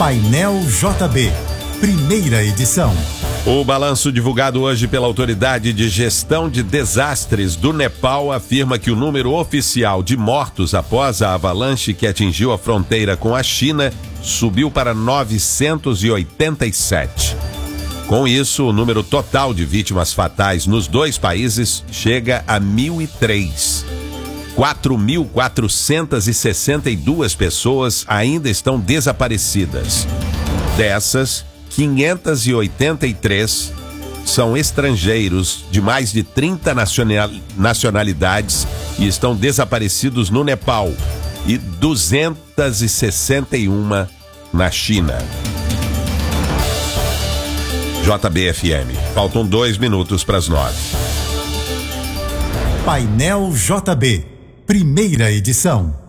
Painel JB, primeira edição. O balanço divulgado hoje pela Autoridade de Gestão de Desastres do Nepal afirma que o número oficial de mortos após a avalanche que atingiu a fronteira com a China subiu para 987. Com isso, o número total de vítimas fatais nos dois países chega a 1.003. 4.462 pessoas ainda estão desaparecidas. Dessas, 583 são estrangeiros de mais de 30 nacionalidades e estão desaparecidos no Nepal e 261 na China. JBFM. Faltam 2 minutos para as 9. Painel JB, primeira edição.